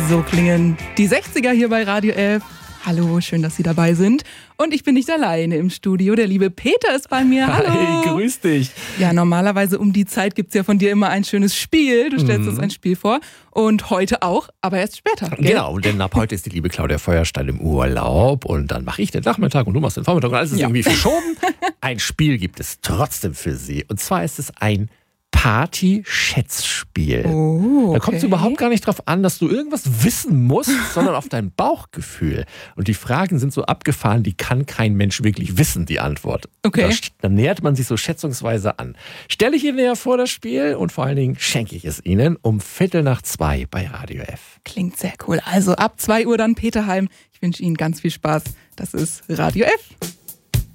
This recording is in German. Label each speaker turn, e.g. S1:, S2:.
S1: So klingen die 60er hier bei Radio 11. Hallo, schön, dass Sie dabei sind. Und ich bin nicht alleine im Studio. Der liebe Peter ist bei mir. Hallo.
S2: Hi, grüß dich.
S1: Ja, normalerweise um die Zeit gibt's ja von dir immer ein schönes Spiel. Du stellst uns ein Spiel vor. Und heute auch, aber erst später. Gell?
S2: Genau, denn ab heute ist die liebe Claudia Feuerstein im Urlaub. Und dann mache ich den Nachmittag und du machst den Vormittag. Und alles ist irgendwie verschoben. Ein Spiel gibt es trotzdem für Sie. Und zwar ist es ein Party-Schätzspiel.
S1: Oh, okay.
S2: Da kommt es überhaupt gar nicht drauf an, dass du irgendwas wissen musst, sondern auf dein Bauchgefühl. Und die Fragen sind so abgefahren, die kann kein Mensch wirklich wissen, die Antwort.
S1: Okay.
S2: Da nähert man sich so schätzungsweise an. Stelle ich Ihnen näher vor das Spiel und vor allen Dingen schenke ich es Ihnen um 1:15 bei Radio F.
S1: Klingt sehr cool. Also ab 2 Uhr dann Peter Heim. Ich wünsche Ihnen ganz viel Spaß. Das ist Radio F.